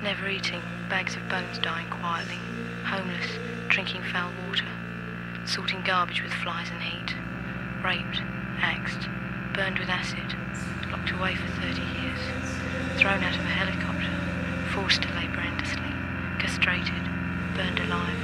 Never eating, bags of bones dying quietly. Homeless, drinking foul water. Sorting garbage with flies and heat. Raped, axed, burned with acid. Locked away for 30 years. Thrown out of a helicopter. Forced to labour endlessly. Castrated, burned alive.